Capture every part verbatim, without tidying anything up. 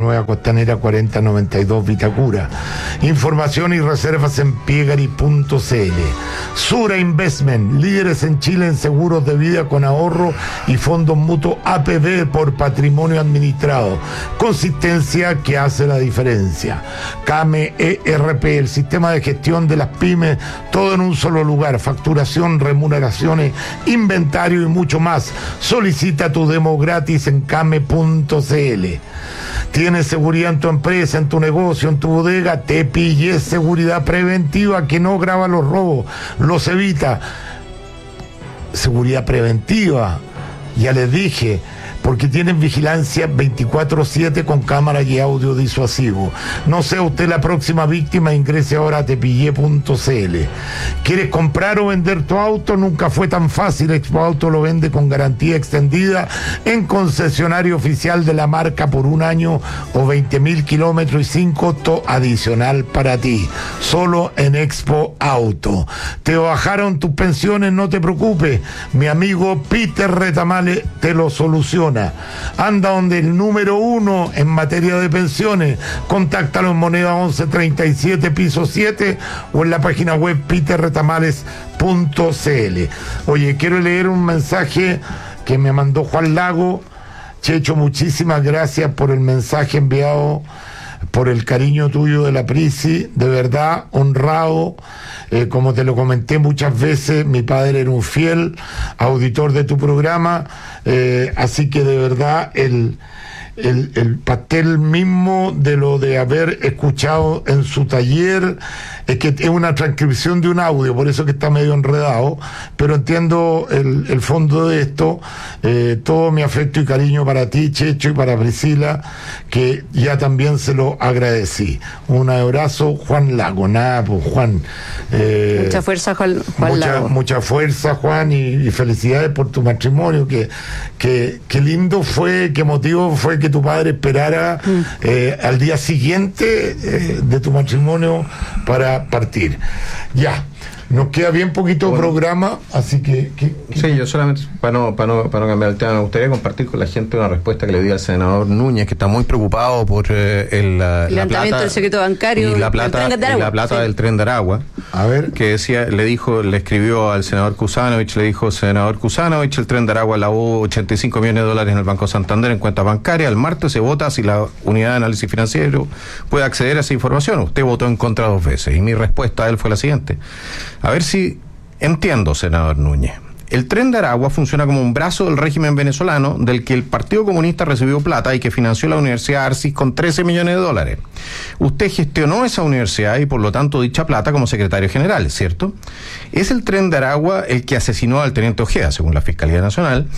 Nueva Costanera cuarenta noventa y dos Vitacura. Información y reservas en piegari punto c l. Sura Investment, líderes en Chile en seguros de vida con ahorro y fondos mutuos A P B por patrimonio administrado. Consistencia que hace la diferencia. CAME E R P, el sistema de gestión de las pymes, todo en un solo lugar. Facturación, remuneraciones, inventario y mucho más. Solicita tu demo gratis en came punto c l. ¿Tienes seguridad en tu empresa, en tu negocio, en tu bodega? Te pilles seguridad preventiva que no graba los robos, los evita. Seguridad preventiva, ya les dije, porque tienen vigilancia veinticuatro siete con cámara y audio disuasivo. No sea usted la próxima víctima, ingrese ahora a te pillé punto c l. ¿Quieres comprar o vender tu auto? Nunca fue tan fácil. Expo Auto lo vende con garantía extendida en concesionario oficial de la marca por un año o veinte mil kilómetros y sin costo adicional para ti. Solo en Expo Auto. ¿Te bajaron tus pensiones? No te preocupes. Mi amigo Peter Retamale te lo soluciona. Anda donde el número uno en materia de pensiones. Contáctalo en Moneda once treinta y siete, piso siete, o en la página web peter retamales punto c l. Oye, quiero leer un mensaje que me mandó Juan Lago. Checho, muchísimas gracias por el mensaje enviado, por el cariño tuyo de la Prisi, de verdad, honrado. Eh, como te lo comenté muchas veces, mi padre era un fiel auditor de tu programa, eh, así que de verdad el, el, el pastel mismo de lo de haber escuchado en su taller, es que es una transcripción de un audio, por eso que está medio enredado, pero entiendo el, el fondo de esto. Eh, todo mi afecto y cariño para ti, Checho, y para Priscila, que ya también se lo agradecí. Un abrazo, Juan Lago. Nada, pues Juan. Eh, mucha fuerza, Juan, Juan mucha, Lago. Mucha fuerza, Juan, y, y felicidades por tu matrimonio. Que, que, que lindo fue, qué motivo fue que tu padre esperara mm. eh, al día siguiente eh, de tu matrimonio para partir. Ya, nos queda bien poquito bueno, programa, así que, que, que... Sí, yo solamente, para no, para, no, para no cambiar el tema, me gustaría compartir con la gente una respuesta que le di al senador Núñez, que está muy preocupado por eh, el, la, la plata del secreto bancario y la plata, y la plata sí. del tren de Aragua. A ver. Que decía, le dijo, le escribió al senador Kusanovich, le dijo, senador Kusanovich, el tren de Aragua lavó ochenta y cinco millones de dólares en el Banco Santander en cuentas bancarias. El martes se vota si la unidad de análisis financiero puede acceder a esa información. Usted votó en contra dos veces. Y mi respuesta a él fue la siguiente. A ver si entiendo, senador Núñez. El tren de Aragua funciona como un brazo del régimen venezolano del que el Partido Comunista recibió plata y que financió la Universidad Arcis con trece millones de dólares. Usted gestionó esa universidad y por lo tanto dicha plata como secretario general, ¿cierto? Es el tren de Aragua el que asesinó al teniente Ojeda, según la Fiscalía Nacional,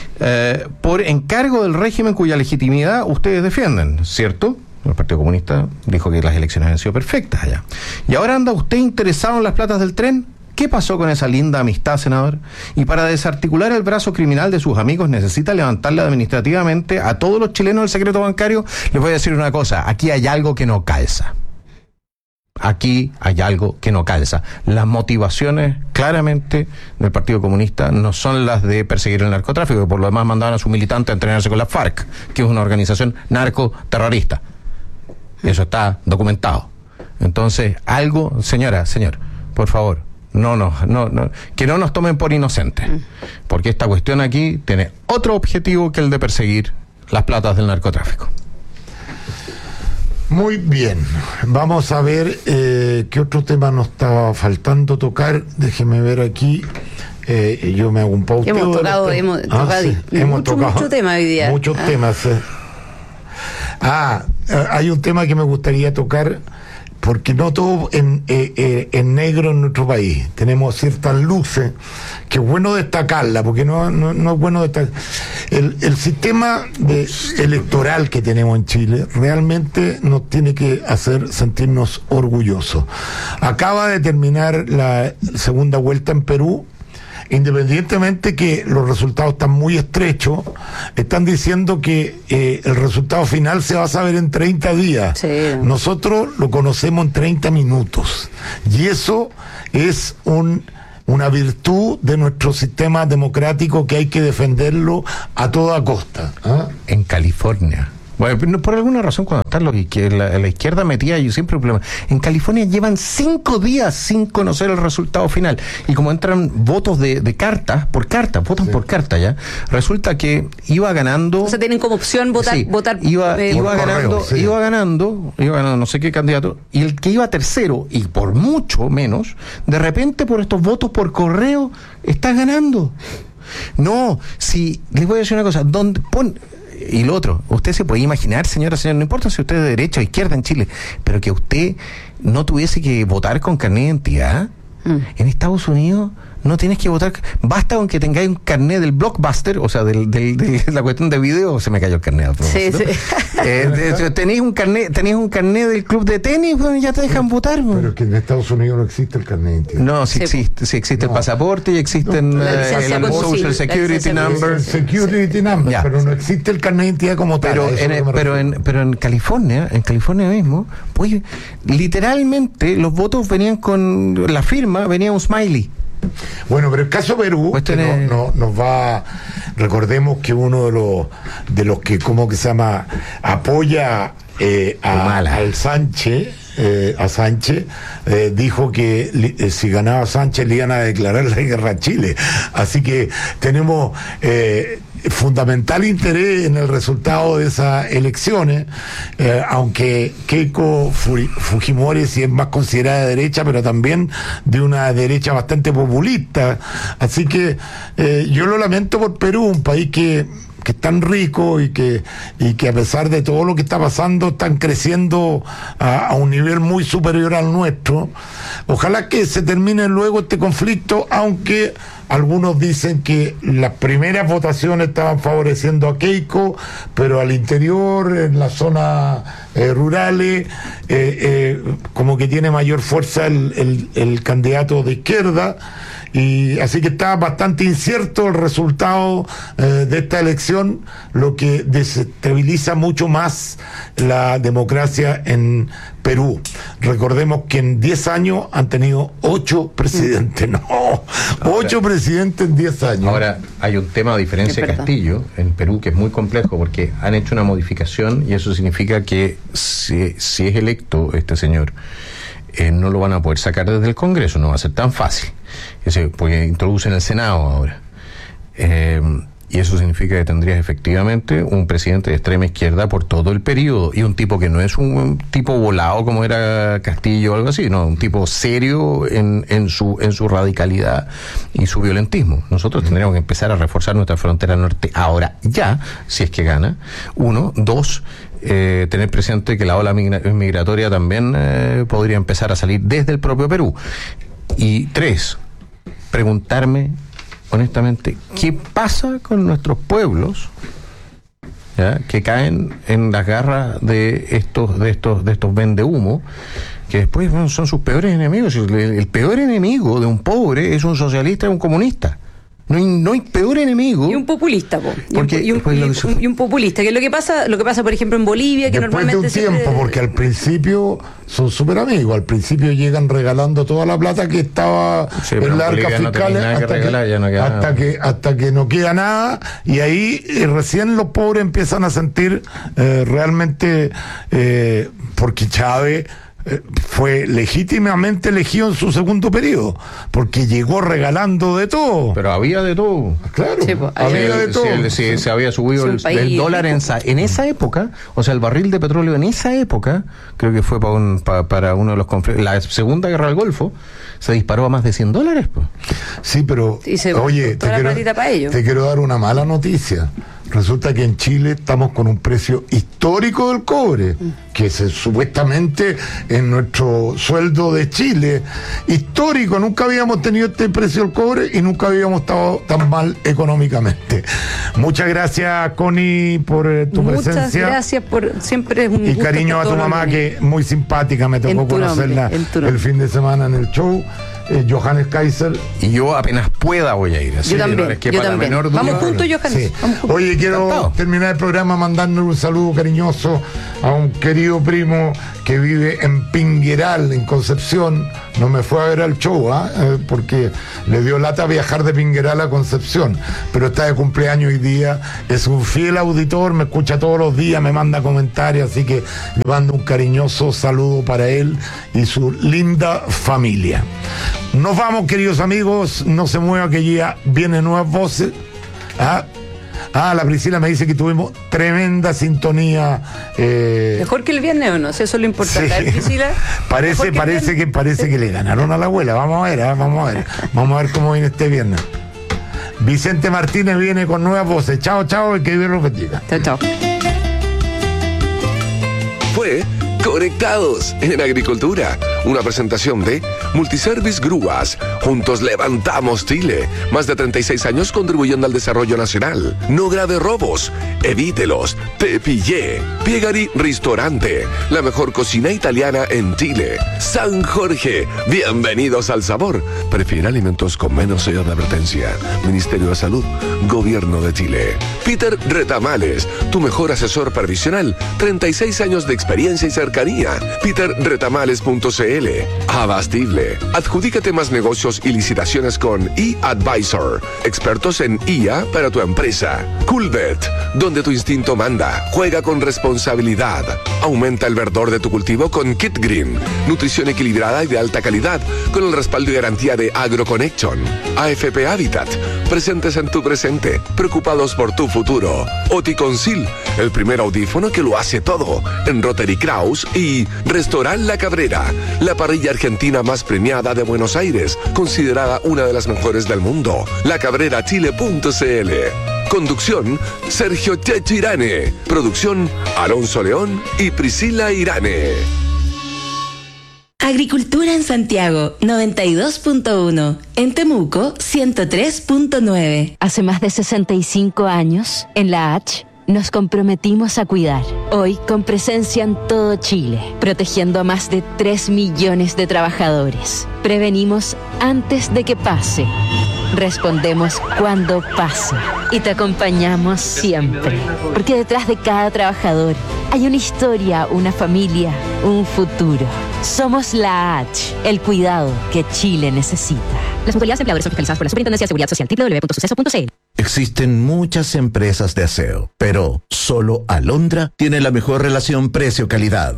eh, por encargo del régimen cuya legitimidad ustedes defienden, ¿cierto? El Partido Comunista dijo que las elecciones han sido perfectas allá. ¿Y ahora anda usted interesado en las platas del tren? ¿Qué pasó con esa linda amistad, senador? Y para desarticular el brazo criminal de sus amigos necesita levantarle administrativamente a todos los chilenos del secreto bancario. Les voy a decir una cosa, aquí hay algo que no calza. Aquí hay algo que no calza. Las motivaciones claramente del Partido Comunista no son las de perseguir el narcotráfico, que por lo demás mandaban a sus militantes a entrenarse con la FARC, que es una organización narcoterrorista. Eso está documentado. Entonces, algo, señora, señor, por favor, no, no, no, no, que no nos tomen por inocentes, porque esta cuestión aquí tiene otro objetivo que el de perseguir las platas del narcotráfico. Muy bien, vamos a ver eh, qué otro tema nos estaba faltando tocar. Déjeme ver aquí. Eh, yo me hago un pauteo. Hemos tocado, hemos, ah, tocado sí, hemos mucho, tocado mucho tema hoy día. Muchos ah. temas. Eh. Ah, hay un tema que me gustaría tocar, porque no todo en, eh, eh, en negro en nuestro país. Tenemos ciertas luces que es bueno destacarla, porque no, no, no es bueno destacar. El, el sistema de, electoral que tenemos en Chile realmente nos tiene que hacer sentirnos orgullosos. Acaba de terminar la segunda vuelta en Perú. Independientemente que los resultados están muy estrechos, están diciendo que eh, el resultado final se va a saber en treinta días. Sí. Nosotros lo conocemos en treinta minutos. Y eso es un, una virtud de nuestro sistema democrático que hay que defenderlo a toda costa. ¿Ah? En California. Bueno, por alguna razón cuando está lo que la, la izquierda metía yo siempre un problema. En California llevan cinco días sin conocer el resultado final. Y como entran votos de, de carta, por carta, votan sí. por carta ya, resulta que iba ganando. O sea, tienen como opción votar, sí, votar iba, eh, iba correo, ganando, sí. iba ganando, iba ganando no sé qué candidato, y el que iba tercero, y por mucho menos, de repente por estos votos por correo, está ganando. No, si les voy a decir una cosa, donde pon y lo otro, usted se puede imaginar, señora, señor, no importa si usted es de derecha o izquierda en Chile, pero que usted no tuviese que votar con carnet de identidad. Mm. En Estados Unidos no tienes que votar, basta con que tengáis un carnet del Blockbuster, o sea, del, del, de la cuestión de video, se me cayó el carnet. Sí, sí. Eh, de, tenéis un carnet, tenéis un carnet del club de tenis, bueno, ya te dejan votar. Bueno. Pero es que en Estados Unidos no existe el carnet de identidad. No, sí, sí existe, sí existe no. el pasaporte y existen no, eh, el Social Security Number. El Security Number, ya. Pero no existe el carnet de identidad como tal. Pero, en, el, pero, en, pero en California, en California mismo, pues literalmente los votos venían con la firma, venía un smiley. Bueno, pero el caso Perú pues que no, no, nos va, recordemos que uno de los de los que cómo que se llama apoya eh, a, al Sánchez eh, a Sánchez eh, dijo que li, eh, si ganaba Sánchez le iban a declarar la guerra a Chile, así que tenemos eh, fundamental interés en el resultado de esas elecciones, eh, aunque Keiko Fujimori sí es más considerada de derecha, pero también de una derecha bastante populista, así que eh, yo lo lamento por Perú, un país que que es tan rico y que y que a pesar de todo lo que está pasando están creciendo a, a un nivel muy superior al nuestro. Ojalá que se termine luego este conflicto, aunque algunos dicen que las primeras votaciones estaban favoreciendo a Keiko, pero al interior, en las zonas eh, rurales, eh, eh, como que tiene mayor fuerza el, el, el candidato de izquierda. Y así que está bastante incierto el resultado eh, de esta elección, lo que desestabiliza mucho más la democracia en Perú. Recordemos que en diez años han tenido ocho presidentes, no, ocho ahora, presidentes en diez años. Ahora, hay un tema de diferencia de Castillo en Perú que es muy complejo porque han hecho una modificación y eso significa que si, si es electo este señor, eh, no lo van a poder sacar desde el Congreso, no va a ser tan fácil. Ese, porque introducen el Senado ahora. Eh, y eso significa que tendrías efectivamente un presidente de extrema izquierda por todo el periodo, y un tipo que no es un, un tipo volado como era Castillo o algo así, no, un tipo serio en, en su en su radicalidad y su violentismo. Nosotros tendríamos que empezar a reforzar nuestra frontera norte ahora ya, si es que gana. Uno, dos, Eh, tener presente que la ola migra- migratoria también eh, podría empezar a salir desde el propio Perú. Y tres, preguntarme honestamente qué pasa con nuestros pueblos, ¿ya?, que caen en las garras de estos de estos de estos vendehumo, que después, bueno, son sus peores enemigos. El, el peor enemigo de un pobre es un socialista y un comunista. No hay, no hay peor enemigo. Y un populista, po. Y, porque, un, y, un, y, un, y un populista, que es lo que pasa, lo que pasa, por ejemplo, en Bolivia, que después normalmente de un siempre... tiempo, porque al principio son súper amigos, al principio llegan regalando toda la plata que estaba sí, en la arca no fiscal hasta, que, regalar, que, no hasta, que, hasta que no queda nada, y ahí eh, recién los pobres empiezan a sentir eh, realmente, eh, porque Chávez fue legítimamente elegido en su segundo periodo, porque llegó regalando de todo. Pero había de todo. Claro, sí, pues, había había de todo. Si, si, se había subido el, el dólar en, en esa época, o sea, el barril de petróleo en esa época, creo que fue para, un, para, para uno de los conflictos, la segunda guerra del Golfo, se disparó a más de cien dólares. Pues. Sí, pero, oye, te quiero, te quiero dar una mala noticia. Resulta que en Chile estamos con un precio histórico del cobre, que es supuestamente en nuestro sueldo de Chile, histórico. Nunca habíamos tenido este precio del cobre y nunca habíamos estado tan mal económicamente. Muchas gracias, Connie, por eh, tu Muchas presencia. Muchas gracias por siempre es un y gusto cariño a tu mamá, que es muy simpática, me tocó conocerla nombre, el fin de semana en el show. Eh, Johannes Kaiser. Y yo apenas pueda voy a ir. Así yo también, no, es que yo para también. La menor duda, Vamos juntos, Johannes. Sí. Vamos juntos. Oye, quiero Encantado. terminar el programa mandándole un saludo cariñoso a un querido primo que vive en Pingueral, en Concepción, no me fue a ver al show, ¿ah? eh, porque le dio lata viajar de Pingueral a Concepción, pero está de cumpleaños hoy día, es un fiel auditor, me escucha todos los días, me manda comentarios, así que le mando un cariñoso saludo para él y su linda familia. Nos vamos, queridos amigos, no se mueva que ya vienen nuevas voces. ¿Ah? Ah, la Priscila me dice que tuvimos tremenda sintonía. Eh... Mejor que el viernes, ¿o no? Eso es lo importante. Sí. Priscila, parece, que parece que parece que le ganaron a la abuela. Vamos a ver, ¿eh? vamos a ver. Vamos a ver cómo viene este viernes. Vicente Martínez viene con nuevas voces. Chao, chao, y que Dios los bendiga. Chao, chao. Fue Conectados en Agricultura, una presentación de Multiservice Grúas. Juntos levantamos Chile. Más de treinta y seis años contribuyendo al desarrollo nacional. No grave robos, evítelos. Te pillé. Piegari Ristorante, la mejor cocina italiana en Chile. San Jorge, bienvenidos al sabor. Prefiere alimentos con menos sello de advertencia. Ministerio de Salud, Gobierno de Chile. Peter Retamales, tu mejor asesor previsional. treinta y seis años de experiencia y cercanía. peter retamales punto c l. Abastible. Adjudícate más negocios y licitaciones con eAdvisor. Expertos en I A para tu empresa. Coolbet, donde tu instinto manda. Juega con responsabilidad. Aumenta el verdor de tu cultivo con Kit Green. Nutrición equilibrada y de alta calidad con el respaldo y garantía de AgroConnection. A F P Habitat. Presentes en tu presente. Preocupados por tu futuro. Oticonsil, el primer audífono que lo hace todo. En Rotary Kraus y Restaurant La Cabrera, la parrilla argentina más premiada de Buenos Aires, considerada una de las mejores del mundo. la cabrera chile punto c l. Conducción, Sergio Checho Irane. Producción, Alonso León y Priscila Irane. Agricultura en Santiago, noventa y dos punto uno. En Temuco, ciento tres punto nueve. Hace más de sesenta y cinco años, en la H, nos comprometimos a cuidar. Hoy, con presencia en todo Chile, protegiendo a más de tres millones de trabajadores. Prevenimos antes de que pase. Respondemos cuando pasa. Y te acompañamos siempre. Porque detrás de cada trabajador hay una historia, una familia, un futuro. Somos la H, el cuidado que Chile necesita. Las mutualidades empleadores son fiscalizadas por la Superintendencia de Seguridad Social. doble u doble u doble u punto suceso punto c l. Existen muchas empresas de aseo, pero solo Alondra tiene la mejor relación precio-calidad.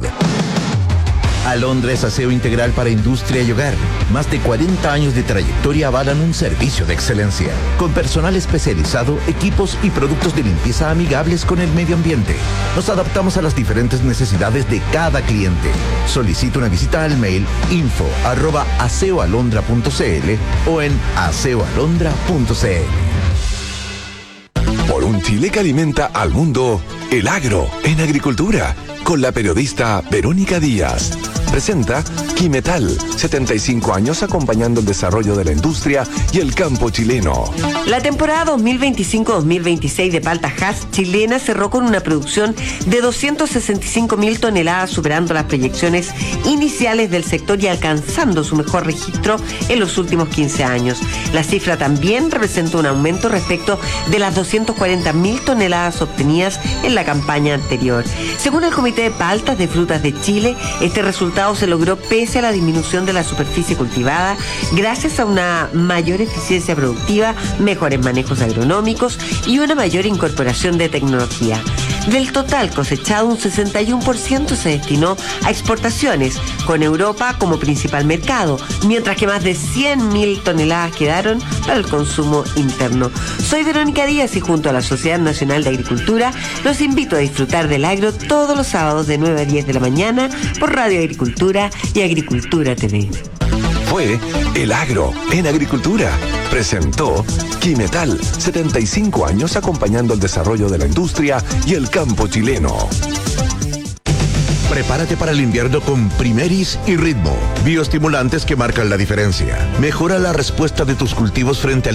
Alondra es aseo integral para industria y hogar. Más de cuarenta años de trayectoria avalan un servicio de excelencia. Con personal especializado, equipos y productos de limpieza amigables con el medio ambiente. Nos adaptamos a las diferentes necesidades de cada cliente. Solicita una visita al mail info arroba aseoalondra punto c l o en aseoalondra punto c l. Por un Chile que alimenta al mundo, el agro en agricultura, con la periodista Verónica Díaz. Presenta Quimetal, setenta y cinco años acompañando el desarrollo de la industria y el campo chileno. La temporada dos mil veinticinco dos mil veintiséis de palta Hass chilena cerró con una producción de doscientas sesenta y cinco mil toneladas, superando las proyecciones iniciales del sector y alcanzando su mejor registro en los últimos quince años. La cifra también representa un aumento respecto de las doscientas cuarenta mil toneladas obtenidas en la campaña anterior. Según el Comité de Paltas de Frutas de Chile, este resultado se logró pese a la disminución de la superficie cultivada, gracias a una mayor eficiencia productiva, mejores manejos agronómicos y una mayor incorporación de tecnología. Del total cosechado, un sesenta y uno por ciento se destinó a exportaciones, con Europa como principal mercado, mientras que más de cien mil toneladas quedaron para el consumo interno. Soy Verónica Díaz y junto a la Sociedad Nacional de Agricultura los invito a disfrutar del agro todos los sábados de nueve a diez de la mañana por Radio Agricultura y Agricultura T V. Fue El Agro en Agricultura. Presentó Quimetal, setenta y cinco años acompañando el desarrollo de la industria y el campo chileno. Prepárate para el invierno con Primeris y Ritmo, bioestimulantes que marcan la diferencia. Mejora la respuesta de tus cultivos frente al